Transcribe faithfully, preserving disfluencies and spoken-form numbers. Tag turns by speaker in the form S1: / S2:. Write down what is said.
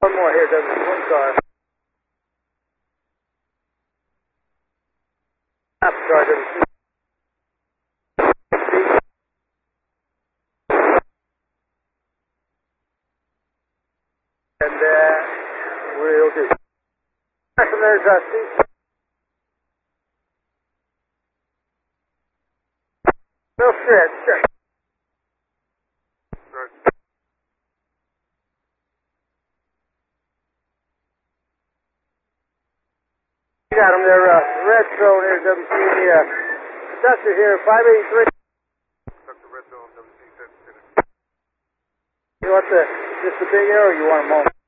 S1: One more here, W C, one car. Stop car, W C. And uh, we'll do. There's uh, Steve. No shit, shit. You got him there, uh, red zone here, W C. Uh, conductor here, five eighty-three.
S2: Conductor red zone, W C.
S1: You want the, just the big arrow or you want them all?